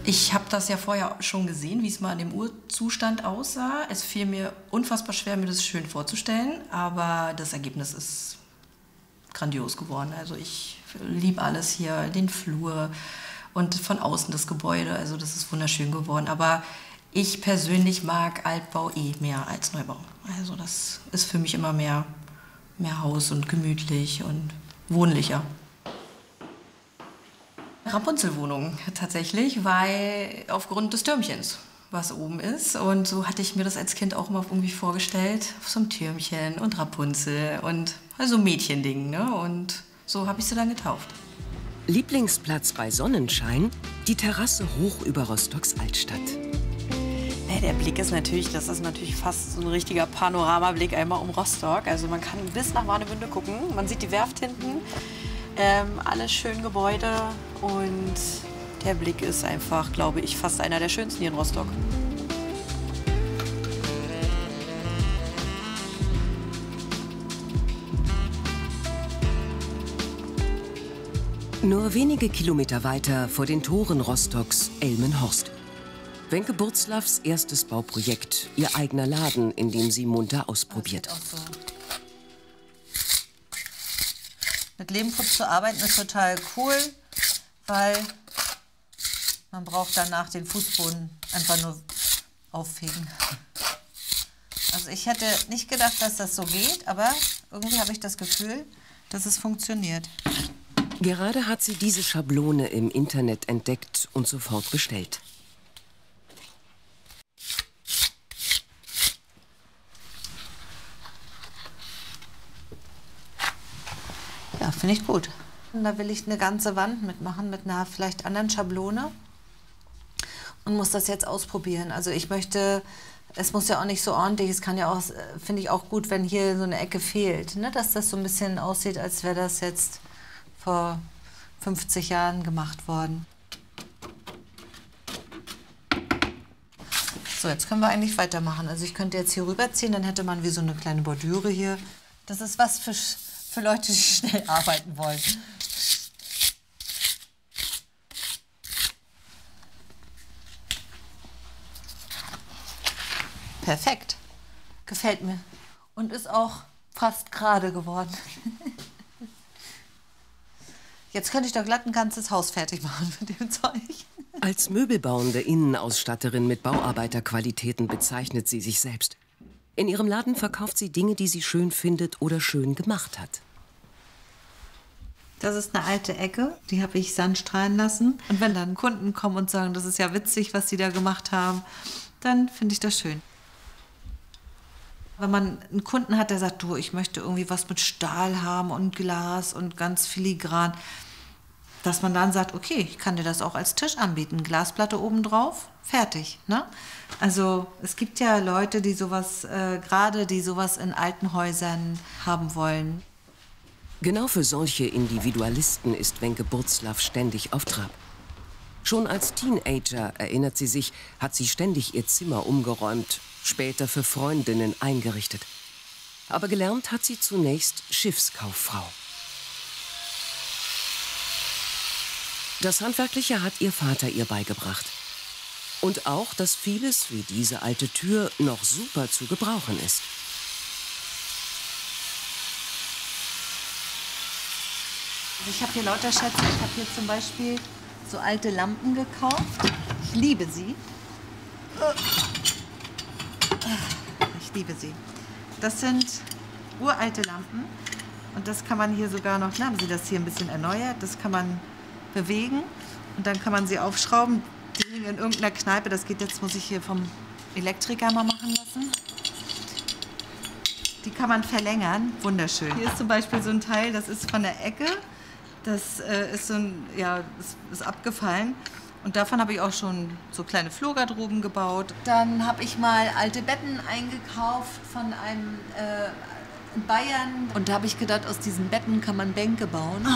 Ich habe das ja vorher schon gesehen, wie es mal in dem Urzustand aussah. Es fiel mir unfassbar schwer, mir das schön vorzustellen, aber das Ergebnis ist grandios geworden. Also ich liebe alles hier, den Flur und von außen das Gebäude. Also das ist wunderschön geworden. Aber ich persönlich mag Altbau mehr als Neubau. Also das ist für mich immer mehr Haus und gemütlich und wohnlicher. Rapunzelwohnung tatsächlich, weil aufgrund des Türmchens, was oben ist. Und so hatte ich mir das als Kind auch immer irgendwie vorgestellt, so ein Türmchen und Rapunzel und also Mädchending, ne? Und so habe ich sie dann getauft. Lieblingsplatz bei Sonnenschein, die Terrasse hoch über Rostocks Altstadt. Ja, der Blick ist natürlich, das ist natürlich fast so ein richtiger Panoramablick einmal um Rostock. Also man kann bis nach Warnemünde gucken, man sieht die Werft hinten, alles schön Gebäude und der Blick ist einfach, glaube ich, fast einer der schönsten hier in Rostock. Nur wenige Kilometer weiter vor den Toren Rostocks Elmenhorst. Wenke Burzlaffs erstes Bauprojekt, ihr eigener Laden, in dem sie munter ausprobiert. Mit Lehmputz zu arbeiten ist total cool, weil man braucht danach den Fußboden einfach nur auffegen. Also ich hätte nicht gedacht, dass das so geht, aber irgendwie habe ich das Gefühl, dass es funktioniert. Gerade hat sie diese Schablone im Internet entdeckt und sofort bestellt. Ja, finde ich gut. Und da will ich eine ganze Wand mitmachen mit einer vielleicht anderen Schablone und muss das jetzt ausprobieren. Also ich möchte, es muss ja auch nicht so ordentlich, es kann ja auch, finde ich auch gut, wenn hier so eine Ecke fehlt, ne? Dass das so ein bisschen aussieht, als wäre das jetzt vor 50 Jahren gemacht worden. So, jetzt können wir eigentlich weitermachen. Also ich könnte jetzt hier rüberziehen, dann hätte man wie so eine kleine Bordüre hier. Das ist was für Leute, die schnell arbeiten wollen. Perfekt. Gefällt mir. Und ist auch fast gerade geworden. Jetzt könnte ich doch glatt ein ganzes Haus fertig machen mit dem Zeug. Als möbelbauende Innenausstatterin mit Bauarbeiterqualitäten bezeichnet sie sich selbst. In ihrem Laden verkauft sie Dinge, die sie schön findet oder schön gemacht hat. Das ist eine alte Ecke, die habe ich sandstrahlen lassen. Und wenn dann Kunden kommen und sagen, das ist ja witzig, was sie da gemacht haben, dann finde ich das schön. Wenn man einen Kunden hat, der sagt, du, ich möchte irgendwie was mit Stahl haben und Glas und ganz filigran, dass man dann sagt, okay, ich kann dir das auch als Tisch anbieten, Glasplatte obendrauf, fertig, ne? Also es gibt ja Leute, die sowas, gerade die sowas in alten Häusern haben wollen. Genau für solche Individualisten ist Wenke Burzlaff ständig auf Trab. Schon als Teenager, erinnert sie sich, hat sie ständig ihr Zimmer umgeräumt, später für Freundinnen eingerichtet. Aber gelernt hat sie zunächst Schiffskauffrau. Das Handwerkliche hat ihr Vater ihr beigebracht. Und auch, dass vieles, wie diese alte Tür, noch super zu gebrauchen ist. Ich habe hier lauter Schätze. Ich habe hier zum Beispiel so alte Lampen gekauft. Ich liebe sie. Ich liebe sie. Das sind uralte Lampen. Und das kann man hier sogar noch, haben sie das hier ein bisschen erneuert. Das kann man bewegen und dann kann man sie aufschrauben. Die hängen in irgendeiner Kneipe. Das geht jetzt, muss ich hier vom Elektriker mal machen lassen. Die kann man verlängern. Wunderschön. Hier ist zum Beispiel so ein Teil, das ist von der Ecke. Das ist so ein, ja, ist abgefallen. Und davon habe ich auch schon so kleine Flurgarderoben gebaut. Dann habe ich mal alte Betten eingekauft von einem in Bayern. Und da habe ich gedacht, aus diesen Betten kann man Bänke bauen.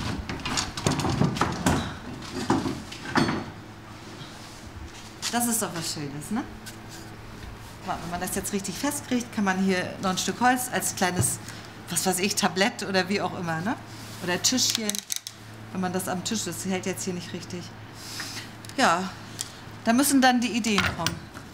Das ist doch was Schönes, ne? Wenn man das jetzt richtig festkriegt, kann man hier noch ein Stück Holz als kleines, was weiß ich, Tablett oder wie auch immer, ne? Oder Tischchen. Wenn man das am Tisch ist, hält jetzt hier nicht richtig. Ja, Da müssen dann die Ideen kommen.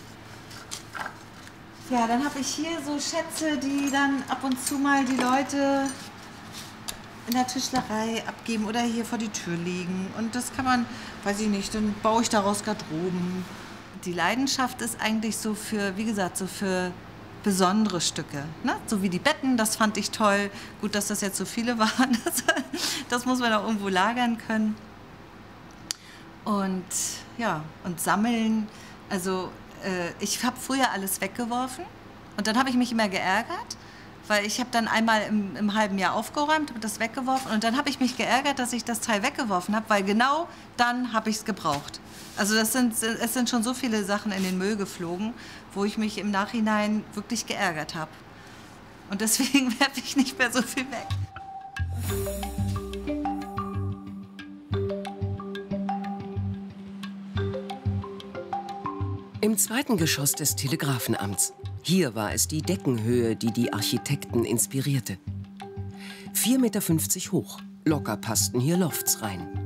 Ja, dann habe ich hier so Schätze, die dann ab und zu mal die Leute in der Tischlerei abgeben oder hier vor die Tür legen. Und das kann man, weiß ich nicht, dann baue ich daraus Garderoben. Die Leidenschaft ist eigentlich so für, wie gesagt, so für besondere Stücke. Ne? So wie die Betten, das fand ich toll. Gut, dass das jetzt so viele waren. Das muss man auch irgendwo lagern können. Und ja, und sammeln. Also ich habe früher alles weggeworfen und dann habe ich mich immer geärgert, weil ich habe dann einmal im halben Jahr aufgeräumt, habe das weggeworfen und dann habe ich mich geärgert, dass ich das Teil weggeworfen habe, weil genau dann habe ich es gebraucht. Also es sind schon so viele Sachen in den Müll geflogen, wo ich mich im Nachhinein wirklich geärgert habe. Und deswegen werfe ich nicht mehr so viel weg. Im zweiten Geschoss des Telegrafenamts. Hier war es die Deckenhöhe, die die Architekten inspirierte. 4,50 Meter hoch. Locker passten hier Lofts rein.